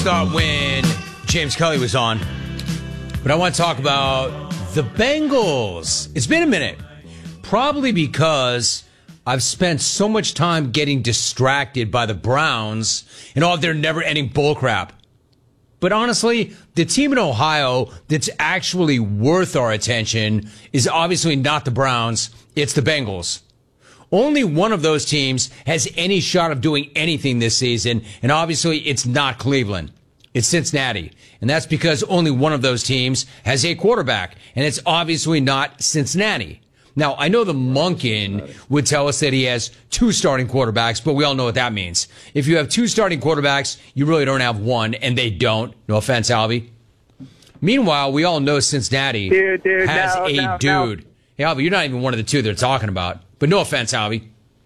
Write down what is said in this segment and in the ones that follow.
Thought when James Kelly was on, but I want to talk about the Bengals. It's been a minute, probably because I've spent so much time getting distracted by the Browns and all of their never-ending bullcrap. But honestly, the team in Ohio that's actually worth our attention is obviously not the Browns, it's the Bengals. Only one of those teams has any shot of doing anything this season, and obviously it's not Cleveland. It's Cincinnati. And that's because only one of those teams has a quarterback, and it's obviously not Cincinnati. Now, I know the Monken would tell us that he has two starting quarterbacks, but we all know what that means. If you have two starting quarterbacks, you really don't have one, and they don't. No offense, Albie. Meanwhile, we all know Cincinnati has a dude. Hey, Albie, you're not even one of the two they're talking about. But no offense, Albie.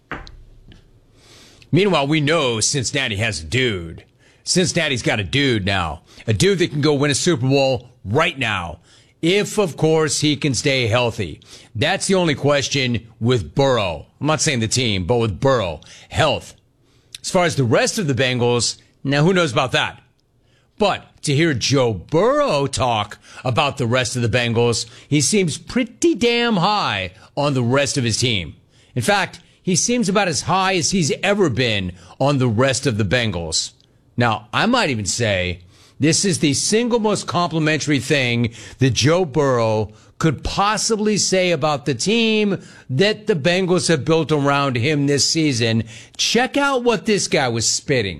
Meanwhile, we know Cincinnati has a dude. Cincinnati's got a dude now. A dude that can go win a Super Bowl right now. If, of course, he can stay healthy. That's the only question with Burrow. I'm not saying the team, but with Burrow. Health. As far as the rest of the Bengals, now who knows about that? But to hear Joe Burrow talk about the rest of the Bengals, he seems pretty damn high on the rest of his team. In fact, he seems about as high as he's ever been on the rest of the Bengals. Now, I might even say this is the single most complimentary thing that Joe Burrow could possibly say about the team that the Bengals have built around him this season. Check out what this guy was spitting.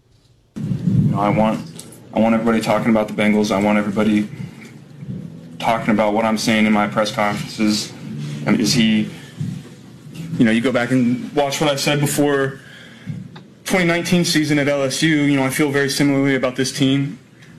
I want everybody talking about the Bengals. I want everybody talking about what I'm saying in my press conferences. And is he, you go back and watch what I said before 2019 season at LSU. I feel very similarly about this team.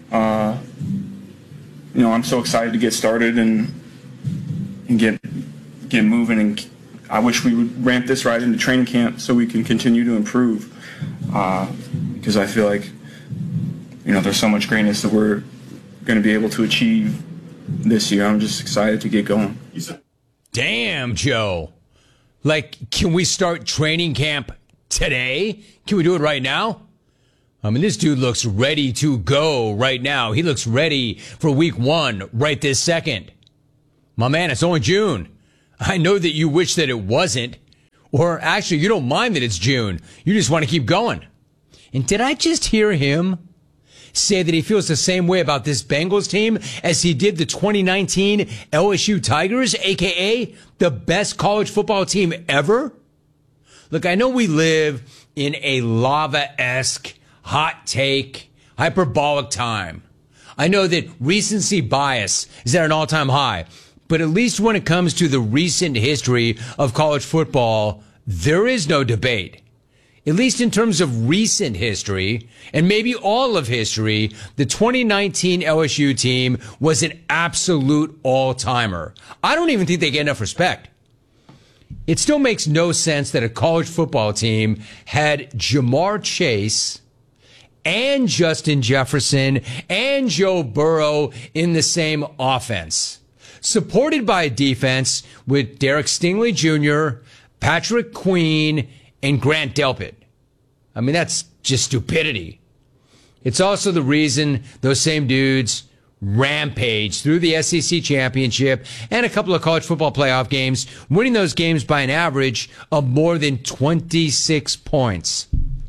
I'm so excited to get started and get moving. And I wish we would ramp this right into training camp so we can continue to improve. Because I feel like, there's so much greatness that we're going to be able to achieve this year. I'm just excited to get going. Damn, Joe. Can we start training camp today? Can we do it right now? I mean, this dude looks ready to go right now. He looks ready for week 1 right this second. My man, it's only June. I know that you wish that it wasn't. Or actually, you don't mind that it's June. You just want to keep going. And did I just hear him say that he feels the same way about this Bengals team as he did the 2019 LSU Tigers, a.k.a. the best college football team ever? Look, I know we live in a lava-esque, hot take, hyperbolic time. I know that recency bias is at an all-time high, but at least when it comes to the recent history of college football, there is no debate. At least in terms of recent history, and maybe all of history, the 2019 LSU team was an absolute all-timer. I don't even think they get enough respect. It still makes no sense that a college football team had Jamar Chase and Justin Jefferson and Joe Burrow in the same offense, supported by a defense with Derek Stingley Jr., Patrick Queen, and Grant Delpit. I mean, that's just stupidity. It's also the reason those same dudes rampage through the SEC championship and a couple of college football playoff games, winning those games by an average of more than 26 points.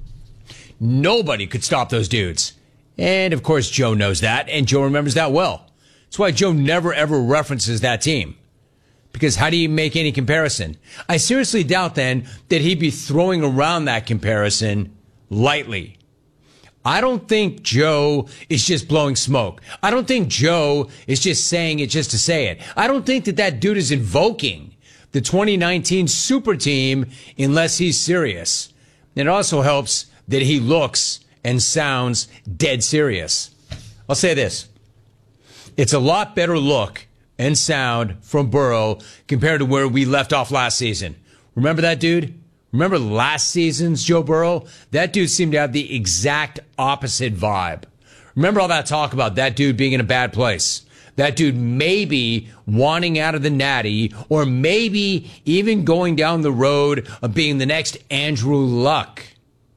Nobody could stop those dudes. And of course, Joe knows that, and Joe remembers that well. That's why Joe never ever references that team. Because how do you make any comparison? I seriously doubt then that he'd be throwing around that comparison lightly. I don't think Joe is just blowing smoke. I don't think Joe is just saying it just to say it. I don't think that that dude is invoking the 2019 super team unless he's serious. And it also helps that he looks and sounds dead serious. I'll say this. It's a lot better look and sound from Burrow compared to where we left off last season. Remember that dude? Remember last season's Joe Burrow? That dude seemed to have the exact opposite vibe. Remember all that talk about that dude being in a bad place? That dude maybe wanting out of the Natty, or maybe even going down the road of being the next Andrew Luck.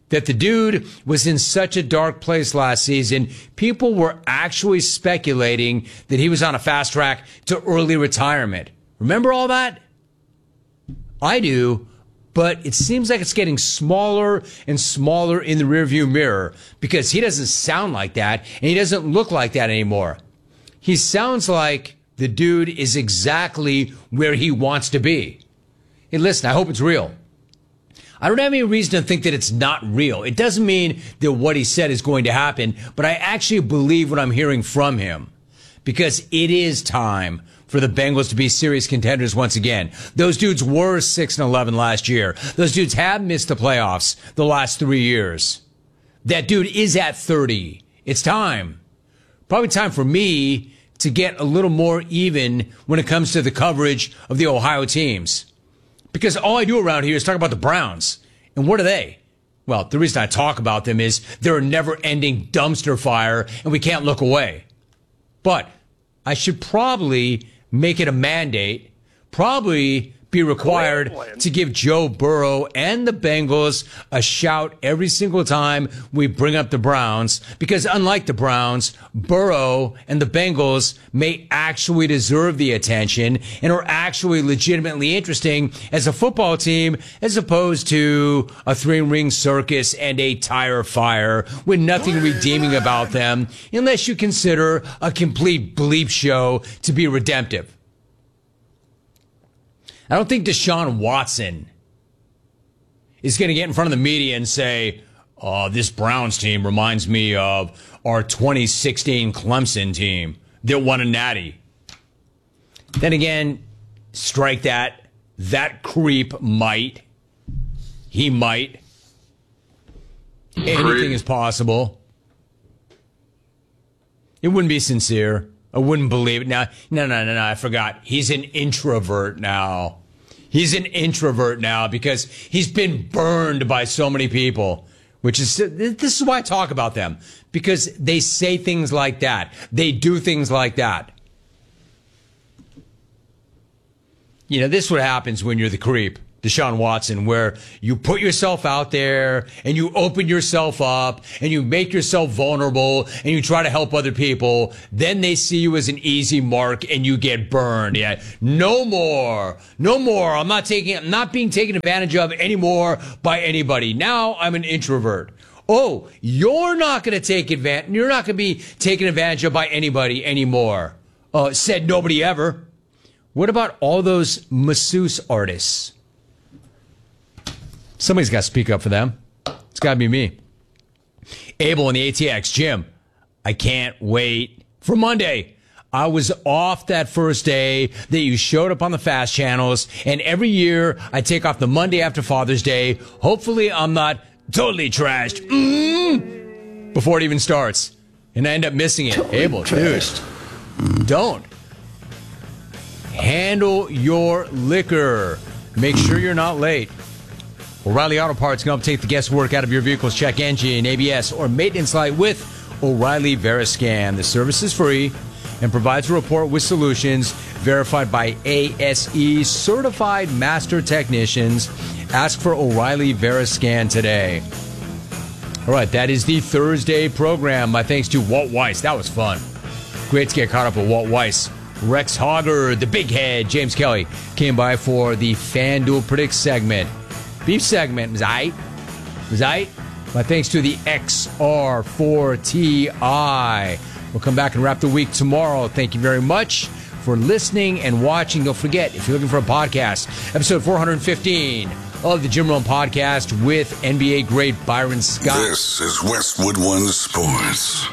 that the dude was in such a dark place last season, people were actually speculating that he was on a fast track to early retirement. Remember all that? I do, but it seems like it's getting smaller and smaller in the rearview mirror because he doesn't sound like that and he doesn't look like that anymore. He sounds like the dude is exactly where he wants to be. Hey, listen, I hope it's real. I don't have any reason to think that it's not real. It doesn't mean that what he said is going to happen, but I actually believe what I'm hearing from him because it is time for the Bengals to be serious contenders once again. Those dudes were 6-11 last year. Those dudes have missed the playoffs the last 3 years. That dude is at 30. It's time. Probably time for me to get a little more even when it comes to the coverage of the Ohio teams. Because all I do around here is talk about the Browns. And what are they? Well, the reason I talk about them is they're a never-ending dumpster fire and we can't look away. But I should probably make it a mandate, probably be required to give Joe Burrow and the Bengals a shout every single time we bring up the Browns, because unlike the Browns, Burrow and the Bengals may actually deserve the attention and are actually legitimately interesting as a football team as opposed to a three-ring circus and a tire fire with nothing redeeming about them unless you consider a complete bleep show to be redemptive. I don't think Deshaun Watson is going to get in front of the media and say, this Browns team reminds me of our 2016 Clemson team that won a natty. Then again, strike that. That creep might. He might. Anything is possible. It wouldn't be sincere. I wouldn't believe it. No, I forgot. He's an introvert now. He's an introvert now because he's been burned by so many people, this is why I talk about them, because they say things like that. They do things like that. You know, this is what happens when you're the creep, Deshaun Watson, where you put yourself out there and you open yourself up and you make yourself vulnerable and you try to help other people. Then they see you as an easy mark and you get burned. Yeah, no more. I'm not being taken advantage of anymore by anybody. Now I'm an introvert. Oh, you're not going to be taken advantage of by anybody anymore. Said nobody ever. What about all those masseuse artists? Somebody's got to speak up for them. It's got to be me. Abel in the ATX. Jim, I can't wait for Monday. I was off that first day that you showed up on the fast channels, and every year I take off the Monday after Father's Day. Hopefully I'm not totally trashed before it even starts, and I end up missing it. Totally Abel, dude, don't. Handle your liquor. Make sure you're not late. O'Reilly Auto Parts can help take the guesswork out of your vehicle's check engine, ABS, or maintenance light with O'Reilly Veriscan. The service is free and provides a report with solutions verified by ASE certified master technicians. Ask for O'Reilly Veriscan today. All right, that is the Thursday program. My thanks to Walt Weiss. That was fun. Great to get caught up with Walt Weiss. Rex Hogger, the big head, James Kelly, came by for the FanDuel Predicts segment. Beef segment was aight. My thanks to the XR4TI. We'll come back and wrap the week tomorrow. Thank you very much for listening and watching. Don't forget, if you're looking for a podcast, episode 415 of the Jim Rome Podcast with NBA great Byron Scott. This is Westwood One Sports.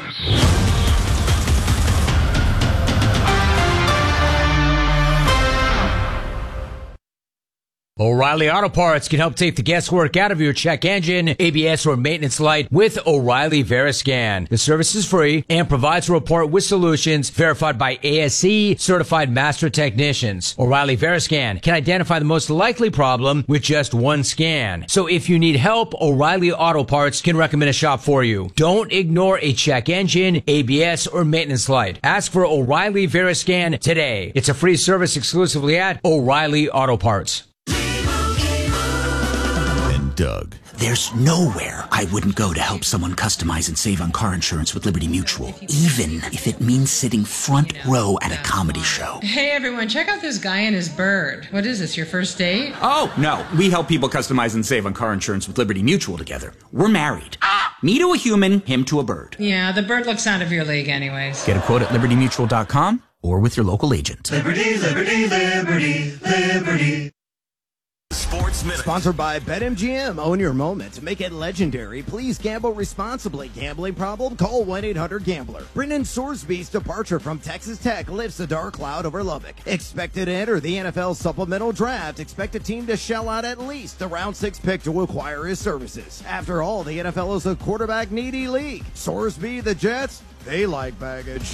O'Reilly Auto Parts can help take the guesswork out of your check engine, ABS, or maintenance light with O'Reilly Veriscan. The service is free and provides a report with solutions verified by ASE certified master technicians. O'Reilly Veriscan can identify the most likely problem with just one scan. So if you need help, O'Reilly Auto Parts can recommend a shop for you. Don't ignore a check engine, ABS, or maintenance light. Ask for O'Reilly Veriscan today. It's a free service exclusively at O'Reilly Auto Parts. Doug. There's nowhere I wouldn't go to help someone customize and save on car insurance with Liberty Mutual, even if it means sitting front row at a comedy show. Hey everyone, check out this guy and his bird. What is this, your first date? Oh, no. We help people customize and save on car insurance with Liberty Mutual together. We're married. Me to a human, him to a bird. Yeah, the bird looks out of your league anyways. Get a quote at libertymutual.com or with your local agent. Liberty, liberty, liberty, liberty. Sports Minute. Sponsored by BetMGM. Own your moment. Make it legendary. Please gamble responsibly. Gambling problem? Call 1-800-GAMBLER. Brennan Sorsby's departure from Texas Tech lifts a dark cloud over Lubbock. Expected to enter the NFL supplemental draft. Expect a team to shell out at least the round 6 pick to acquire his services. After all, the NFL is a quarterback-needy league. Sorsby, the Jets, they like baggage.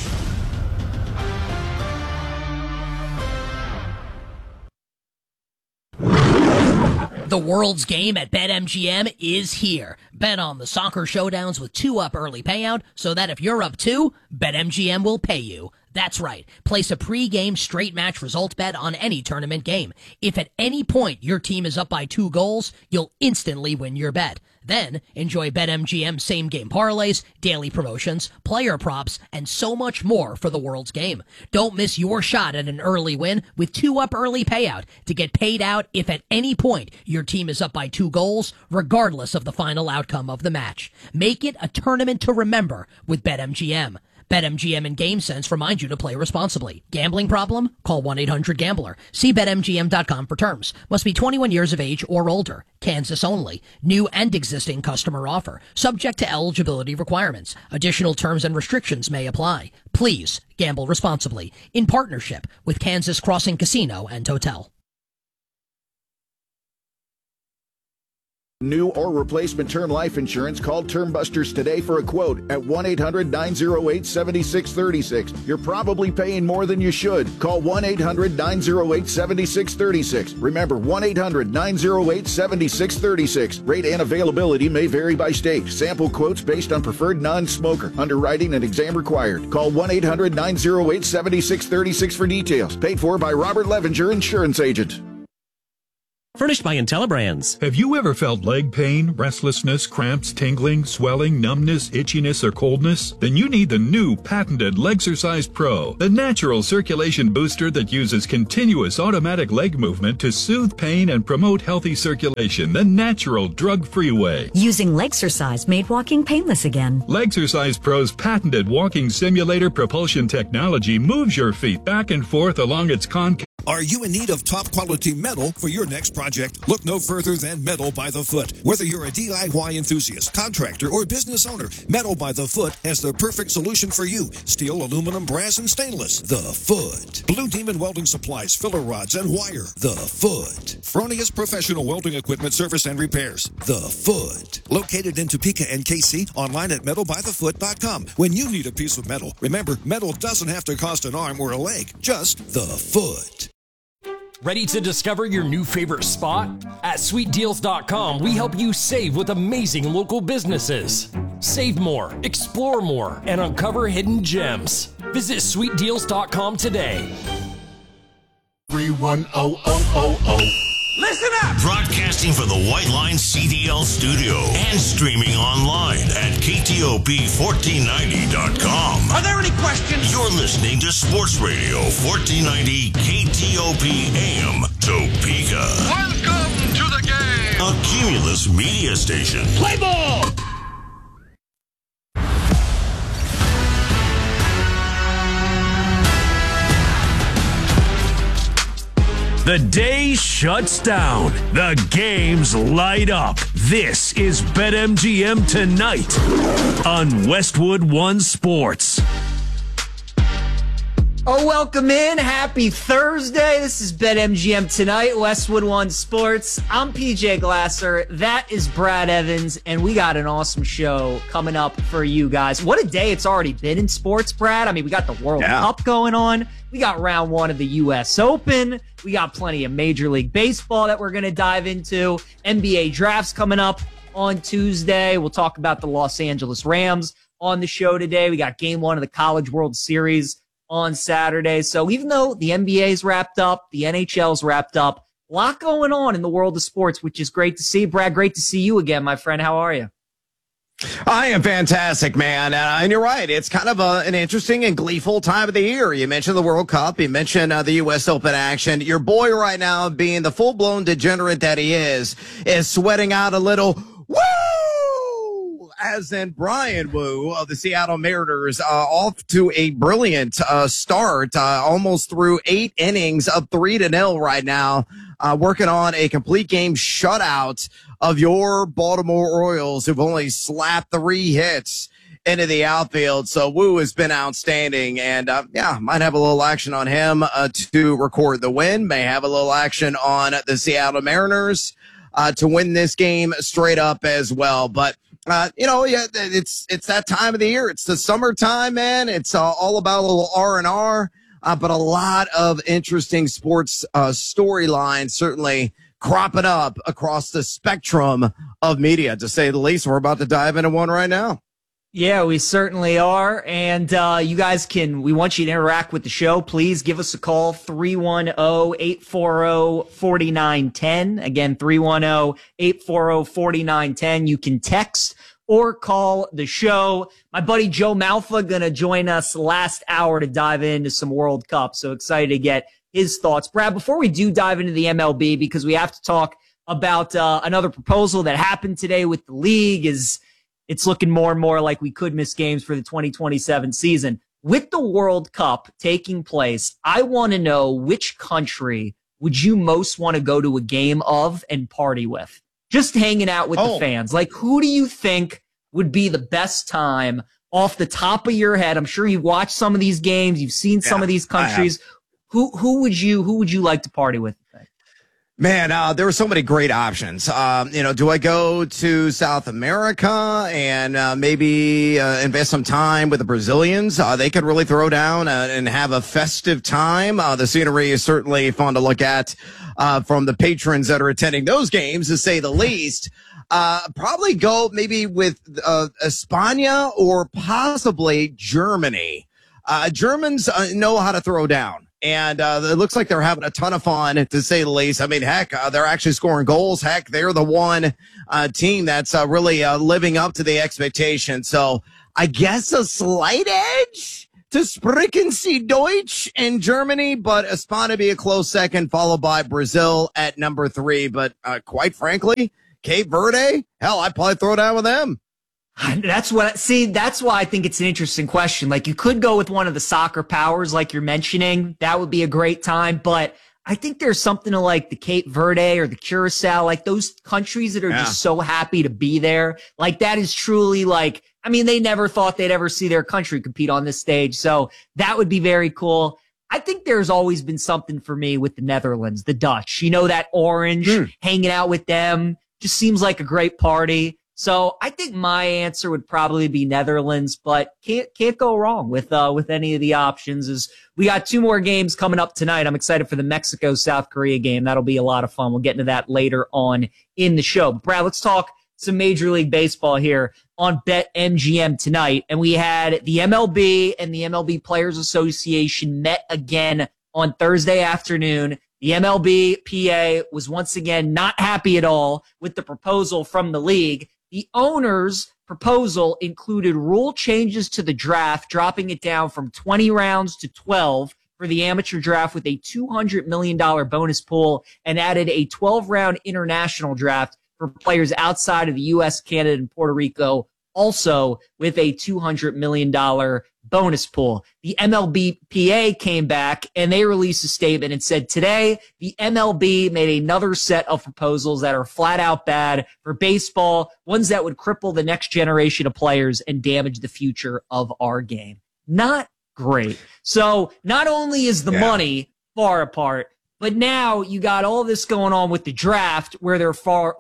The world's game at BetMGM is here. Bet on the soccer showdowns with 2-up early payout so that if you're up 2, BetMGM will pay you. That's right. Place a pre-game straight match result bet on any tournament game. If at any point your team is up by 2 goals, you'll instantly win your bet. Then enjoy BetMGM same-game parlays, daily promotions, player props, and so much more for the world's game. Don't miss your shot at an early win with 2-up early payout to get paid out if at any point your team is up by 2 goals, regardless of the final outcome of the match. Make it a tournament to remember with BetMGM. BetMGM and GameSense remind you to play responsibly. Gambling problem? Call 1-800-GAMBLER. See BetMGM.com for terms. Must be 21 years of age or older. Kansas only. New and existing customer offer. Subject to eligibility requirements. Additional terms and restrictions may apply. Please gamble responsibly. In partnership with Kansas Crossing Casino and Hotel. New or replacement term life insurance, call Term Busters today for a quote at 1-800-908-7636. You're probably paying more than you should. Call 1-800-908-7636. Remember, 1-800-908-7636. Rate and availability may vary by state. Sample quotes based on preferred non-smoker. Underwriting and exam required. Call 1-800-908-7636 for details. Paid for by Robert Levinger, Insurance Agent. Furnished by IntelliBrands. Have you ever felt leg pain, restlessness, cramps, tingling, swelling, numbness, itchiness, or coldness? Then you need the new patented Legsercise Pro, the natural circulation booster that uses continuous automatic leg movement to soothe pain and promote healthy circulation the natural, drug-free way. Using Legsercise made walking painless again. Legsercise Pro's patented walking simulator propulsion technology moves your feet back and forth along its concave. Are you in need of top quality metal for your next project? Look no further than Metal by the Foot. Whether you're a DIY enthusiast, contractor, or business owner, Metal by the Foot has the perfect solution for you. Steel, aluminum, brass, and stainless. The Foot. Blue Demon Welding Supplies, filler rods, and wire. The Foot. Fronius Professional Welding Equipment Service and Repairs. The Foot. Located in Topeka and KC, online at metalbythefoot.com. When you need a piece of metal, remember, metal doesn't have to cost an arm or a leg. Just the Foot. Ready to discover your new favorite spot? At SweetDeals.com, we help you save with amazing local businesses. Save more, explore more, and uncover hidden gems. Visit SweetDeals.com today. 310-000. Listen up! Broadcasting from the White Line CDL studio and streaming online at KTOP1490.com. Are there any questions? You're listening to Sports Radio 1490 KTOP AM Topeka. Welcome to the game! A Cumulus media station. Play ball! The day shuts down. The games light up. This is BetMGM Tonight on Westwood One Sports. Oh, welcome in. Happy Thursday. This is BetMGM Tonight, Westwood One Sports. I'm PJ Glasser. That is Brad Evans, and we got an awesome show coming up for you guys. What a day it's already been in sports, Brad. I mean, we got the World Cup going on. We got round 1 of the U.S. Open. We got plenty of Major League Baseball that we're going to dive into. NBA drafts coming up on Tuesday. We'll talk about the Los Angeles Rams on the show today. We got Game 1 of the College World Series on Saturday. So even though the NBA's wrapped up, the NHL's wrapped up, a lot going on in the world of sports, which is great to see. Brad, great to see you again, my friend. How are you? I am fantastic, man. And you're right. It's kind of an interesting and gleeful time of the year. You mentioned the World Cup. You mentioned the U.S. Open action. Your boy right now, being the full-blown degenerate that he is sweating out a little woo, as in Brian Wu of the Seattle Mariners, off to a brilliant start, almost through 8 innings, up 3-0 right now, working on a complete game shutout of your Baltimore Orioles, who've only slapped 3 hits into the outfield. So Wu has been outstanding, and might have a little action on him to record the win. May have a little action on the Seattle Mariners to win this game straight up as well. But it's that time of the year. It's the summertime, man. It's all about a little R&R, but a lot of interesting sports storylines certainly cropping up across the spectrum of media, to say the least. We're about to dive into one right now. Yeah, we certainly are. And you guys we want you to interact with the show. Please give us a call, 310-840-4910. Again, 310-840-4910. You can text or call the show. My buddy Joe Malfa going to join us last hour to dive into some World Cup. So excited to get his thoughts. Brad, before we do dive into the MLB, because we have to talk about another proposal that happened today with the league, it's looking more and more like we could miss games for the 2027 season. With the World Cup taking place, I want to know, which country would you most want to go to a game of and party with? Just hanging out with the fans. Like, who do you think would be the best time off the top of your head? I'm sure you've watched some of these games. You've seen some of these countries. Who would you like to party with? Man, there are so many great options. Do I go to South America and maybe invest some time with the Brazilians? They could really throw down and have a festive time. The scenery is certainly fun to look at from the patrons that are attending those games, to say the least. Probably go maybe with España or possibly Germany. Germans know how to throw down. And it looks like they're having a ton of fun, to say the least. I mean, heck, they're actually scoring goals. Heck, they're the one team that's really living up to the expectation. So I guess a slight edge to Sprechen Sie Deutsch in Germany, but España be a close second, followed by Brazil at number 3. But quite frankly, Cape Verde, hell, I'd probably throw down with them. That's why I think it's an interesting question. Like, you could go with one of the soccer powers, like you're mentioning. That would be a great time. But I think there's something to, like, the Cape Verde or the Curacao, like those countries that are just so happy to be there. Like, that is truly, like, I mean, they never thought they'd ever see their country compete on this stage. So that would be very cool. I think there's always been something for me with the Netherlands, the Dutch. You know, that orange, hanging out with them just seems like a great party. So I think my answer would probably be Netherlands, but can't go wrong with any of the options. As we got 2 more games coming up tonight. I'm excited for the Mexico-South Korea game. That'll be a lot of fun. We'll get into that later on in the show. Brad, let's talk some Major League Baseball here on BetMGM tonight. And we had the MLB and the MLB Players Association met again on Thursday afternoon. The MLB PA was once again not happy at all with the proposal from the league. The owner's proposal included rule changes to the draft, dropping it down from 20 rounds to 12 for the amateur draft with a $200 million bonus pool, and added a 12-round international draft for players outside of the U.S., Canada, and Puerto Rico, also with a $200 million bonus pool. The MLBPA came back and they released a statement and said, today, the MLB made another set of proposals that are flat out bad for baseball, ones that would cripple the next generation of players and damage the future of our game. Not great. So not only is the money far apart, but now you got all this going on with the draft where they're far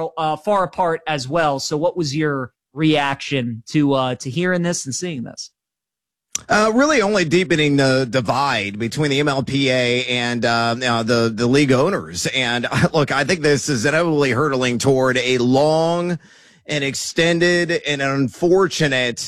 apart as well. So what was your reaction to hearing this and seeing this? Really only deepening the divide between the MLPA and the league owners. And look, I think this is inevitably hurtling toward a long and extended and unfortunate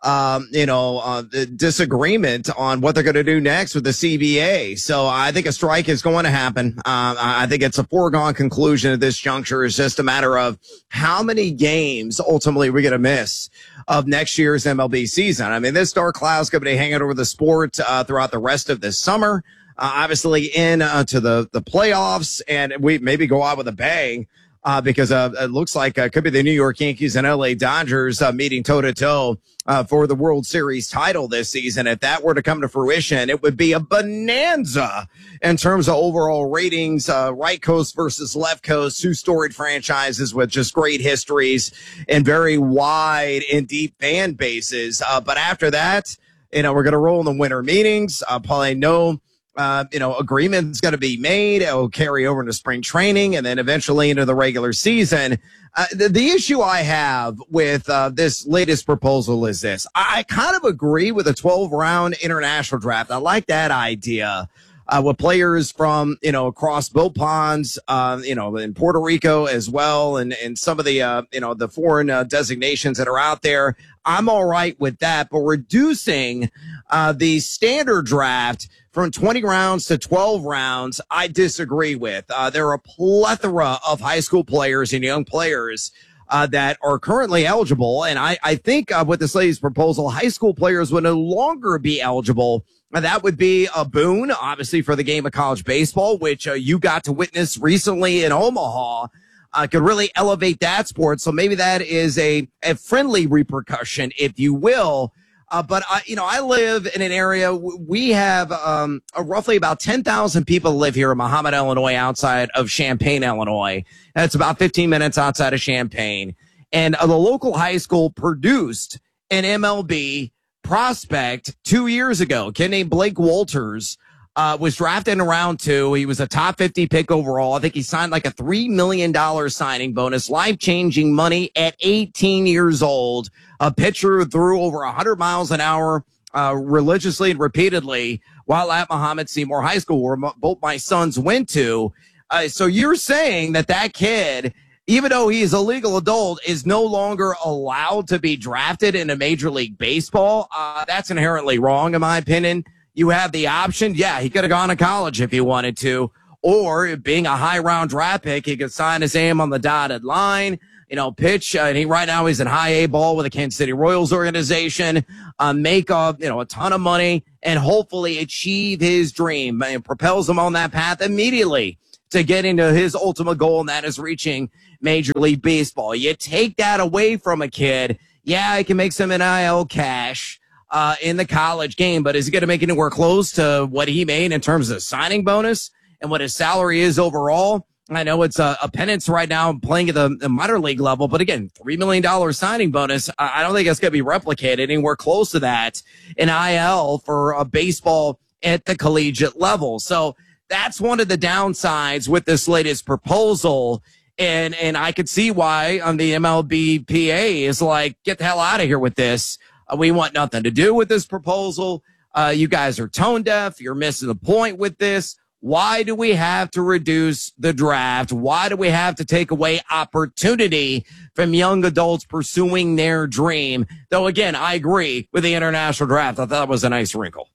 disagreement on what they're going to do next with the CBA. So I think a strike is going to happen. I think it's a foregone conclusion at this juncture. It's just a matter of how many games ultimately we're going to miss of next year's MLB season. I mean, this dark cloud's going to be hanging over the sport throughout the rest of this summer. Obviously to the playoffs, and we maybe go out with a bang. Because it looks like it could be the New York Yankees and LA Dodgers meeting toe-to-toe for the World Series title this season. If that were to come to fruition, it would be a bonanza in terms of overall ratings, right coast versus left coast, two storied franchises with just great histories and very wide and deep fan bases. But after that, we're going to roll in the winter meetings. Probably no agreement's going to be made. It'll carry over into spring training and then eventually into the regular season. The issue I have with this latest proposal is this. I kind of agree with a 12-round international draft. I like that idea. With players from, across both ponds, in Puerto Rico as well, and some of the, the foreign designations that are out there. I'm all right with that, but reducing the standard draft from 20 rounds to 12 rounds, I disagree with. There are a plethora of high school players and young players that are currently eligible. And I think with this latest proposal, high school players would no longer be eligible. That would be a boon, obviously, for the game of college baseball, which you got to witness recently in Omaha. Could really elevate that sport. So maybe that is a friendly repercussion, if you will. But I live in an area, we have roughly about 10,000 people live here in Mahomet, Illinois, outside of Champaign, Illinois. That's about 15 minutes outside of Champaign. And the local high school produced an MLB prospect 2 years ago. A kid named Blake Walters was drafted in round 2. He was a top 50 pick overall. I think he signed like a $3 million signing bonus, life-changing money at 18 years old. A pitcher who threw over 100 miles an hour religiously and repeatedly while at Mahomet Seymour High School, where both my sons went to. So you're saying that kid, even though he is a legal adult, is no longer allowed to be drafted into Major League Baseball? That's inherently wrong, in my opinion. You have the option. Yeah, he could have gone to college if he wanted to. Or, being a high-round draft pick, he could sign his name on the dotted line, pitch. And right now he's in high A ball with the Kansas City Royals organization, make a ton of money and hopefully achieve his dream. It propels him on that path immediately to get into his ultimate goal, and that is reaching Major League Baseball. You take that away from a kid. Yeah, he can make some NIL cash in the college game, but is he going to make anywhere close to what he made in terms of signing bonus and what his salary is overall? I know it's a penance right now playing at the minor league level, but again, $3 million signing bonus. I don't think it's going to be replicated anywhere close to that in IL for a baseball at the collegiate level. So that's one of the downsides with this latest proposal. And I could see why on the MLBPA is like, get the hell out of here with this. We want nothing to do with this proposal. You guys are tone deaf. You're missing the point with this. Why do we have to reduce the draft? Why do we have to take away opportunity from young adults pursuing their dream? Though, again, I agree with the international draft. I thought that was a nice wrinkle.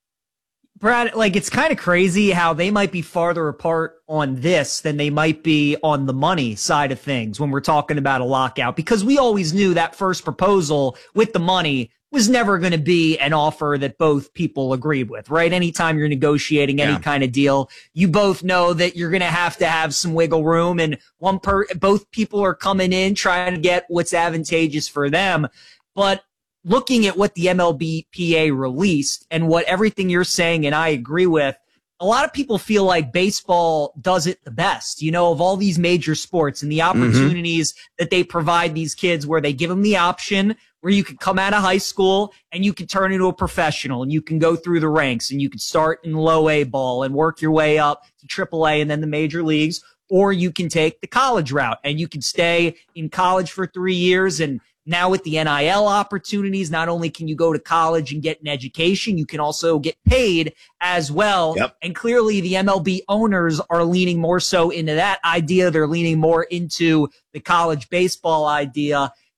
Brad, it's kind of crazy how they might be farther apart on this than they might be on the money side of things when we're talking about a lockout, because we always knew that first proposal with the money was never going to be an offer that both people agreed with, right? Anytime you're negotiating any kind of deal, you both know that you're going to have some wiggle room, and both people are coming in trying to get what's advantageous for them. But looking at what the MLBPA released and what everything you're saying, and I agree with, a lot of people feel like baseball does it the best, of all these major sports and the opportunities that they provide these kids, where they give them the option where you can come out of high school and you can turn into a professional and you can go through the ranks and you can start in low A ball and work your way up to AAA and then the major leagues, or you can take the college route and you can stay in college for 3 years. And now with the NIL opportunities, not only can you go to college and get an education, you can also get paid as well. Yep. And clearly the MLB owners are leaning more so into that idea. They're leaning more into the college baseball idea.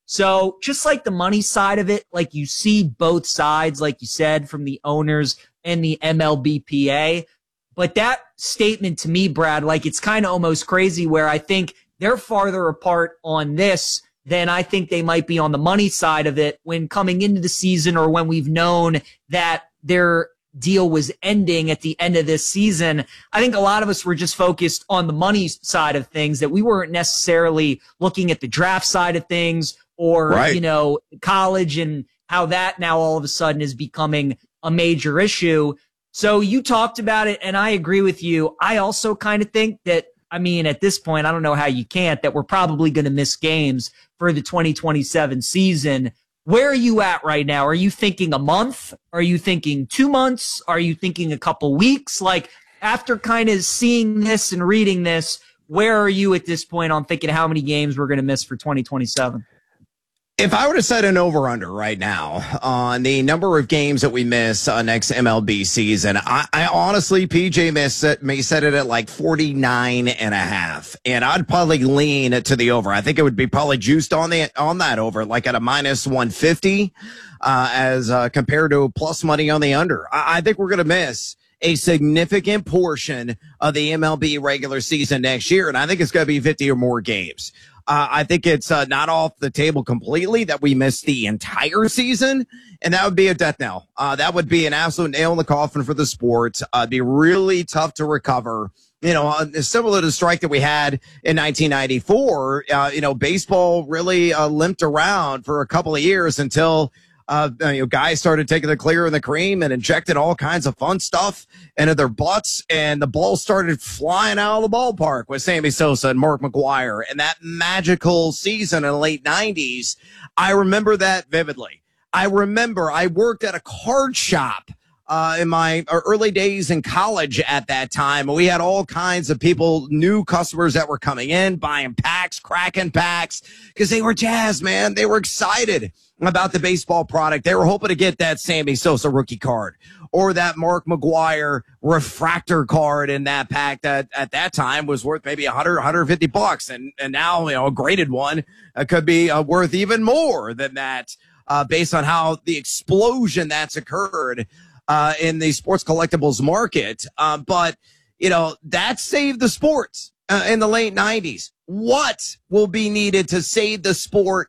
So just like the money side of it, like you see both sides, like you said, from the owners and the MLBPA. But that statement to me, Brad, like it's kind of almost crazy where I think they're farther apart on this than I think they might be on the money side of it when coming into the season or when we've known that their deal was ending at the end of this season. I think a lot of us were just focused on the money side of things, that we weren't necessarily looking at the draft side of things or, right. you know, college and how that now all of a sudden is becoming a major issue. So you talked about it, and I agree with you. I also kind of think that, I mean, at this point, I don't know how you can't, that we're probably going to miss games for the 2027 season. Where are you at right now? Are you thinking a month? Are you thinking 2 months? Are you thinking a couple weeks? Like, after kind of seeing this and reading this, where are you at this point on thinking how many games we're going to miss for 2027? If I were to set an over-under right now on the number of games that we miss next MLB season, I honestly, PJ may set it at like 49.5, and I'd probably lean to the over. I think it would be probably juiced on that over, like at a minus 150, as compared to plus money on the under. I think we're going to miss a significant portion of the MLB regular season next year, and I think it's going to be 50 or more games. I think it's not off the table completely that we miss the entire season, and that would be a death knell. That would be an absolute nail in the coffin for the sport. It'd be really tough to recover. You know, similar to the strike that we had in 1994, you know, baseball really limped around for a couple of years until guys started taking the clear and the cream and injected all kinds of fun stuff into their butts, and the ball started flying out of the ballpark with Sammy Sosa and Mark McGwire. And that magical season in the late 90s, I remember that vividly. I remember I worked at a card shop in my early days in college at that time. We had all kinds of people, new customers that were coming in, buying packs, cracking packs, because they were jazzed, man. They were excited about the baseball product. They were hoping to get that Sammy Sosa rookie card or that Mark McGwire refractor card in that pack that at that time was worth maybe $150. And now, you know, a graded one could be worth even more than that, based on how the explosion that's occurred in the sports collectibles market. But, you know, that saved the sports in the late 90s. What will be needed to save the sport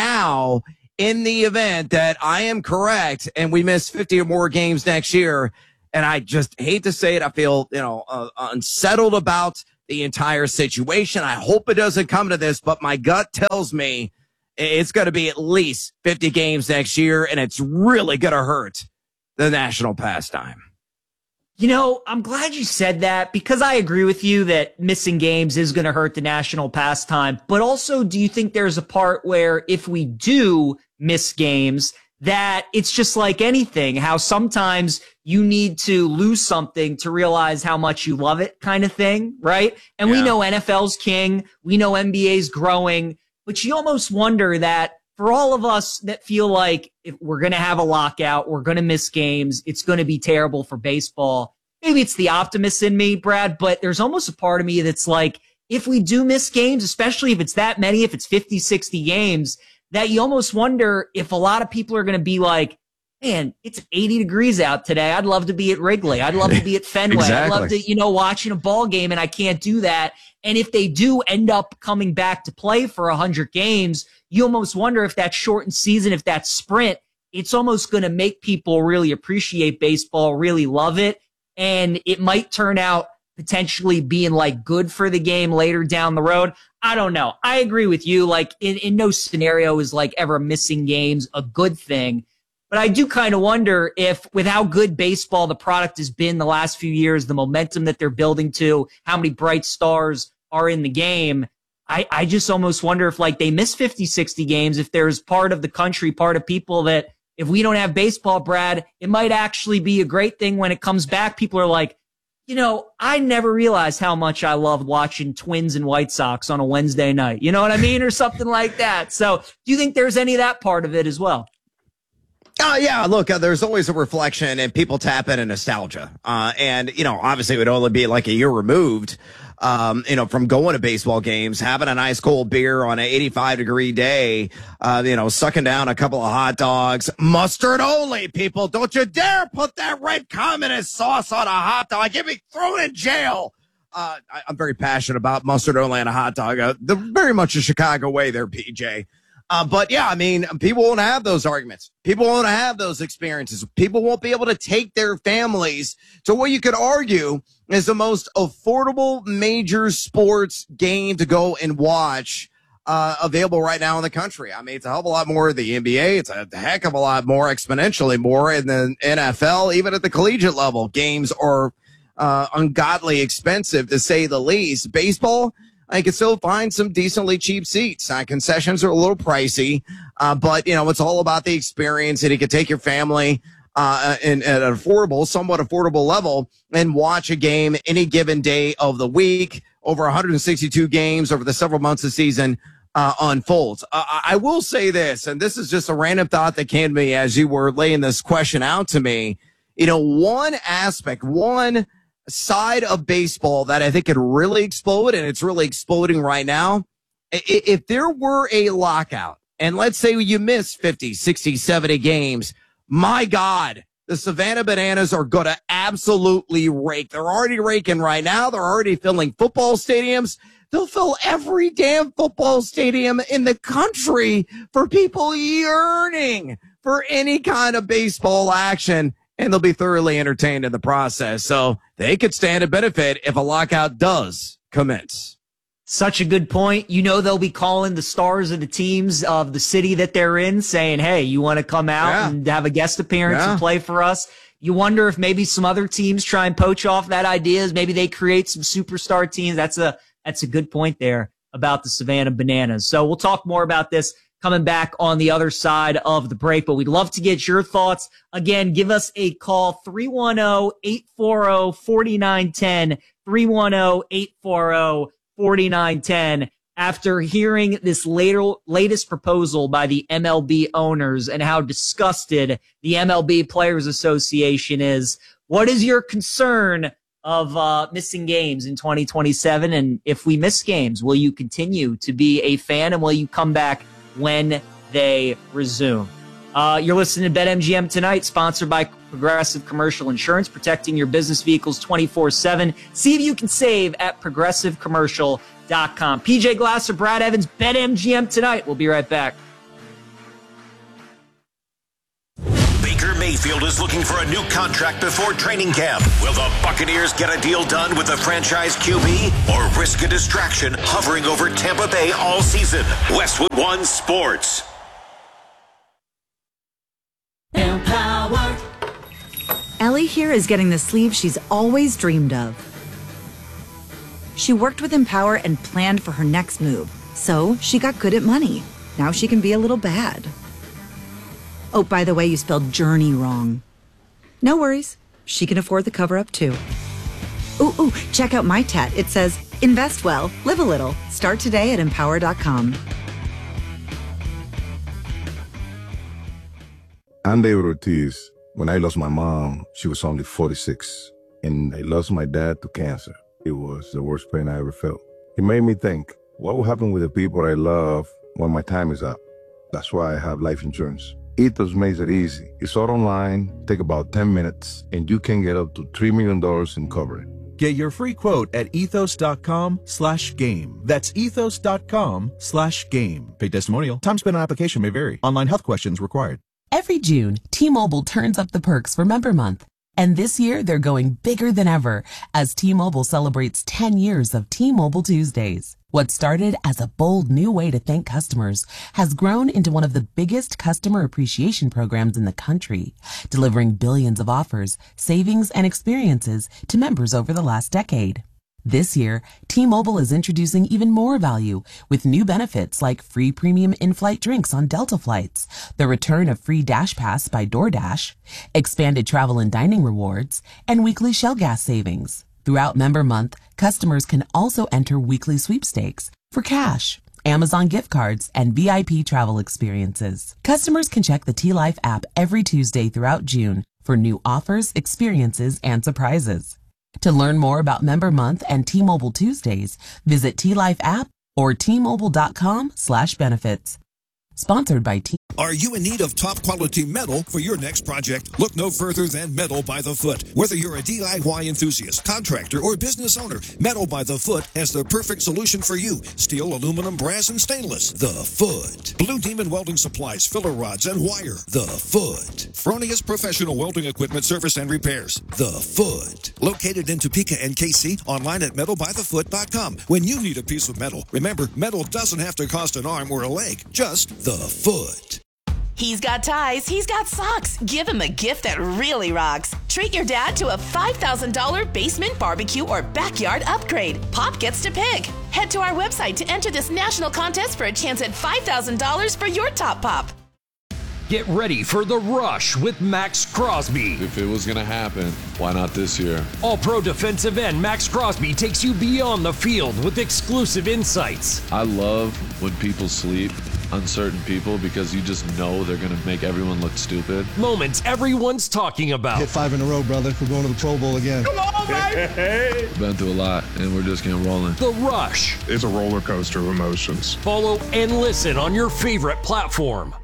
now in the event that I am correct and we miss 50 or more games next year? And I just hate to say it. I feel, you know, unsettled about the entire situation. I hope it doesn't come to this, but my gut tells me it's going to be at least 50 games next year, and it's really going to hurt the national pastime. You know, I'm glad you said that, because I agree with you that missing games is going to hurt the national pastime. But also, do you think there's a part where if we do miss games, that it's just like anything, how sometimes you need to lose something to realize how much you love it, kind of thing, right? And we know NFL's king, we know NBA's growing, but you almost wonder that for all of us that feel like if we're going to have a lockout, we're going to miss games, it's going to be terrible for baseball. Maybe it's the optimist in me, Brad, but there's almost a part of me that's like, if we do miss games, especially if it's that many, if it's 50, 60 games, that you almost wonder if a lot of people are going to be like, man, it's 80 degrees out today. I'd love to be at Wrigley. I'd love to be at Fenway. Exactly. I'd love to, you know, watching a ball game, and I can't do that. And if they do end up coming back to play for 100 games, you almost wonder if that shortened season, if that sprint, it's almost going to make people really appreciate baseball, really love it. And it might turn out potentially being like good for the game later down the road. I don't know. I agree with you. Like in no scenario is like ever missing games a good thing. But I do kind of wonder if with how good baseball, the product has been the last few years, the momentum that they're building to, how many bright stars are in the game, I just almost wonder if like they miss 50, 60 games, if there's part of the country, part of people that if we don't have baseball, Brad, it might actually be a great thing when it comes back. People are like, you know, I never realized how much I loved watching Twins and White Sox on a Wednesday night. You know what I mean? Or something like that. So do you think there's any of that part of it as well? Yeah, look, there's always a reflection, and people tap into nostalgia. And, obviously it would only be like a year removed, from going to baseball games, having a nice cold beer on an 85-degree day, sucking down a couple of hot dogs. Mustard only, people. Don't you dare put that red communist sauce on a hot dog. Get me thrown in jail. I'm very passionate about mustard only on a hot dog. Very much a Chicago way there, PJ. But yeah, I mean, people won't have those arguments. People won't have those experiences. People won't be able to take their families to what you could argue is the most affordable major sports game to go and watch available right now in the country. I mean, it's a hell of a lot more of the NBA. It's a heck of a lot more, exponentially more in the NFL. Even at the collegiate level, games are ungodly expensive, to say the least. Baseball, I can still find some decently cheap seats. Concessions are a little pricey, but it's all about the experience, and you can take your family at an somewhat affordable level and watch a game any given day of the week. Over 162 games over the several months of the season unfolds. I will say this, and this is just a random thought that came to me as you were laying this question out to me. One side of baseball that I think could really explode, and it's really exploding right now. If there were a lockout, and let's say you miss 50, 60, 70 games, my God, the Savannah Bananas are going to absolutely rake. They're already raking right now. They're already filling football stadiums. They'll fill every damn football stadium in the country for people yearning for any kind of baseball action, and they'll be thoroughly entertained in the process. So they could stand to benefit if a lockout does commence. Such a good point. They'll be calling the stars of the teams of the city that they're in, saying, hey, you want to come out and have a guest appearance and play for us? You wonder if maybe some other teams try and poach off that idea. Maybe they create some superstar teams. That's a good point there about the Savannah Bananas. So we'll talk more about this coming back on the other side of the break, but we'd love to get your thoughts. Again, give us a call, 310-840-4910, 310-840-4910. After hearing this latest proposal by the MLB owners and how disgusted the MLB Players Association is, what is your concern of missing games in 2027? And if we miss games, will you continue to be a fan, and will you come back when they resume? You're listening to BetMGM Tonight, sponsored by Progressive Commercial Insurance, protecting your business vehicles 24/7. See if you can save at progressivecommercial.com. PJ Glasser, Brad Evans, BetMGM Tonight. We'll be right back. Baker Mayfield is looking for a new contract before training camp. Will the Buccaneers get a deal done with the franchise QB, or risk a distraction hovering over Tampa Bay all season? Westwood One Sports. Empower. Ellie here is getting the sleeve she's always dreamed of. She worked with Empower and planned for her next move, so she got good at money. Now she can be a little bad. Oh, by the way, you spelled journey wrong. No worries. She can afford the cover-up, too. Ooh, check out my tat. It says, invest well, live a little. Start today at Empower.com. I'm David Ortiz. When I lost my mom, she was only 46. And I lost my dad to cancer. It was the worst pain I ever felt. It made me think, what will happen with the people I love when my time is up? That's why I have life insurance. Ethos makes it easy. It's all online, take about 10 minutes, and you can get up to $3 million in coverage. Get your free quote at ethos.com/game. That's ethos.com/game. Paid testimonial. Time spent on application may vary. Online health questions required. Every June, T-Mobile turns up the perks for Member Month. And this year, they're going bigger than ever as T-Mobile celebrates 10 years of T-Mobile Tuesdays. What started as a bold new way to thank customers has grown into one of the biggest customer appreciation programs in the country, delivering billions of offers, savings, and experiences to members over the last decade. This year, T-Mobile is introducing even more value with new benefits like free premium in-flight drinks on Delta flights, the return of free Dash Pass by DoorDash, expanded travel and dining rewards, and weekly Shell gas savings. Throughout Member Month, customers can also enter weekly sweepstakes for cash, Amazon gift cards, and VIP travel experiences. Customers can check the T-Life app every Tuesday throughout June for new offers, experiences, and surprises. To learn more about Member Month and T-Mobile Tuesdays, visit T-Life app or T-Mobile.com/benefits. Sponsored by T. Are you in need of top quality metal for your next project? Look no further than Metal by the Foot. Whether you're a DIY enthusiast, contractor, or business owner, Metal by the Foot has the perfect solution for you. Steel, aluminum, brass, and stainless. The Foot. Blue Demon Welding Supplies, filler rods, and wire. The Foot. Fronius Professional Welding Equipment Service and Repairs. The Foot. Located in Topeka and KC, online at metalbythefoot.com. When you need a piece of metal, remember, metal doesn't have to cost an arm or a leg, just the Foot. He's got ties, he's got socks. Give him a gift that really rocks. Treat your dad to a $5,000 basement barbecue or backyard upgrade. Pop gets to pick. Head to our website to enter this national contest for a chance at $5,000 for your top pop. Get ready for the rush with Max Crosby. If it was going to happen, why not this year? All-pro defensive end Max Crosby takes you beyond the field with exclusive insights. I love when people sleep. Uncertain people, because you just know they're going to make everyone look stupid. Moments everyone's talking about. Hit 5 in a row, brother. We're going to the Pro Bowl again. Come on, baby! Been through a lot, and we're just getting rolling. The Rush. It's a roller coaster of emotions. Follow and listen on your favorite platform.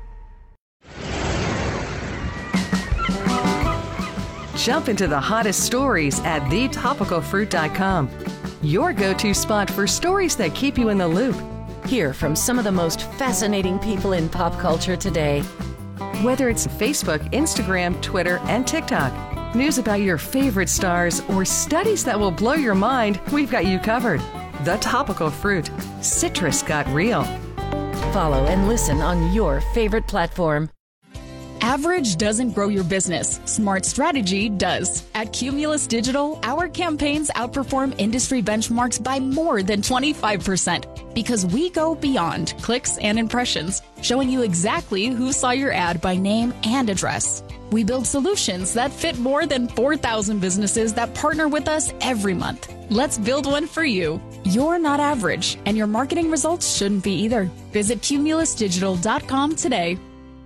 Jump into the hottest stories at thetopicalfruit.com. Your go-to spot for stories that keep you in the loop. Hear from some of the most fascinating people in pop culture today. Whether it's Facebook, Instagram, Twitter, and TikTok, news about your favorite stars, or studies that will blow your mind, we've got you covered. The Topical Fruit. Citrus got real. Follow and listen on your favorite platform. Average doesn't grow your business. Smart strategy does. At Cumulus Digital, our campaigns outperform industry benchmarks by more than 25% because we go beyond clicks and impressions, showing you exactly who saw your ad by name and address. We build solutions that fit more than 4,000 businesses that partner with us every month. Let's build one for you. You're not average, and your marketing results shouldn't be either. Visit cumulusdigital.com today.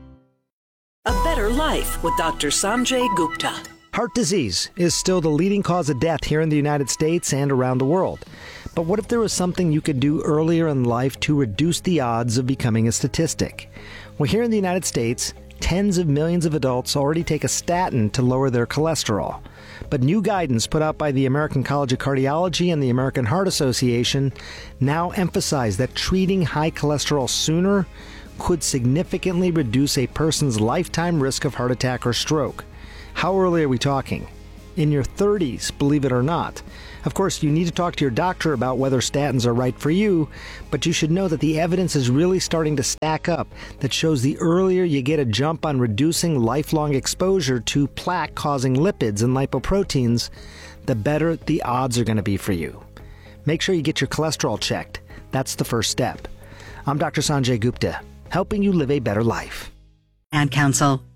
A Better Life with Dr. Sanjay Gupta. Heart disease is still the leading cause of death here in the United States and around the world. But what if there was something you could do earlier in life to reduce the odds of becoming a statistic? Well, here in the United States, tens of millions of adults already take a statin to lower their cholesterol. But new guidance put out by the American College of Cardiology and the American Heart Association now emphasize that treating high cholesterol sooner could significantly reduce a person's lifetime risk of heart attack or stroke. How early are we talking? In your 30s, believe it or not. Of course, you need to talk to your doctor about whether statins are right for you, but you should know that the evidence is really starting to stack up that shows the earlier you get a jump on reducing lifelong exposure to plaque-causing lipids and lipoproteins, the better the odds are going to be for you. Make sure you get your cholesterol checked. That's the first step. I'm Dr. Sanjay Gupta, helping you live a better life. Ad Council.